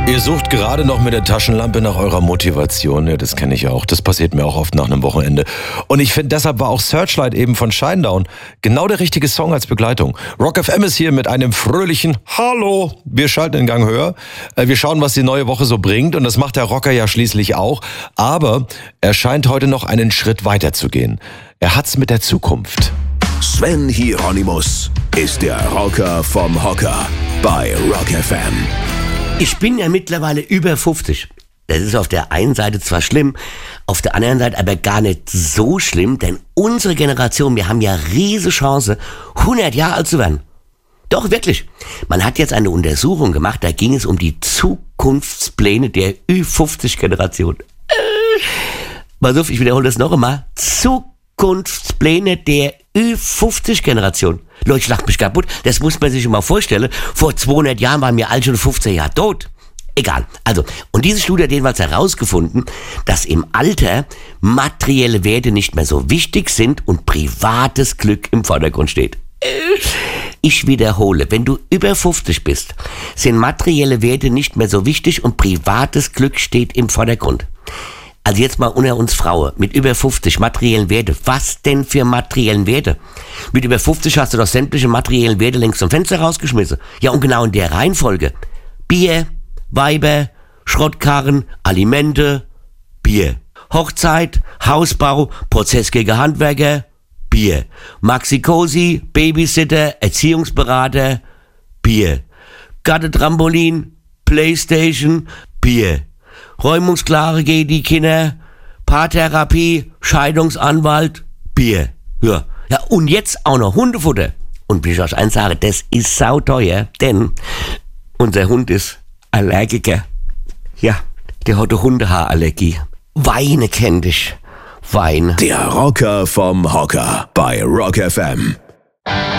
Ihr sucht gerade noch mit der Taschenlampe nach eurer Motivation. Ja, das kenne ich auch. Das passiert mir auch oft nach einem Wochenende. Und ich finde, deshalb war auch Searchlight eben von Shinedown genau der richtige Song als Begleitung. Rock FM ist hier mit einem fröhlichen Hallo. Wir schalten den Gang höher. Wir schauen, was die neue Woche so bringt. Und das macht der Rocker ja schließlich auch. Aber er scheint heute noch einen Schritt weiter zu gehen. Er hat's mit der Zukunft. Sven Hieronymus ist der Rocker vom Hocker bei Rock FM. Ich bin ja mittlerweile über 50. Das ist auf der einen Seite zwar schlimm, auf der anderen Seite aber gar nicht so schlimm, denn unsere Generation, wir haben ja riesige Chance, 100 Jahre alt zu werden. Doch, wirklich. Man hat jetzt eine Untersuchung gemacht, da ging es um die Zukunftspläne der Ü50-Generation. Pass auf, ich wiederhole das noch einmal. Zukunftspläne der Ü50-Generation. Leute, ich lach mich kaputt. Das muss man sich mal vorstellen. Vor 200 Jahren waren wir alle schon 15 Jahre tot. Egal. Also, und diese Studie hat jedenfalls herausgefunden, dass im Alter materielle Werte nicht mehr so wichtig sind und privates Glück im Vordergrund steht. Ich wiederhole, wenn du über 50 bist, sind materielle Werte nicht mehr so wichtig und privates Glück steht im Vordergrund. Also jetzt mal unter uns Frauen, mit über 50 materiellen Werte. Was denn für materiellen Werte? Mit über 50 hast du doch sämtliche materiellen Werte längst zum Fenster rausgeschmissen. Ja, und genau in der Reihenfolge. Bier, Weiber, Schrottkarren, Alimente, Bier. Hochzeit, Hausbau, Prozess gegen Handwerker, Bier. Maxi-Cosi, Babysitter, Erziehungsberater, Bier. Gartentrampolin, Playstation, Bier. Räumungsklare gegen die Kinder, Paartherapie, Scheidungsanwalt, Bier. Ja, und jetzt auch noch Hundefutter. Und wie ich euch eins sage, das ist sauteuer, denn unser Hund ist Allergiker. Ja, der hat eine Hundehaarallergie. Weine kennt ich. Weine. Der Rocker vom Hocker bei Rock FM.